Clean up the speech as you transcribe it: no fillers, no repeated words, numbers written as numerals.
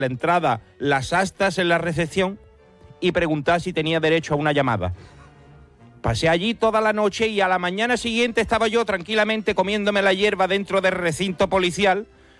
la entrada las actas en la recepción y preguntar si tenía derecho a una llamada. Pasé allí toda la noche y a la mañana siguiente estaba yo tranquilamente comiéndome la hierba dentro del recinto policial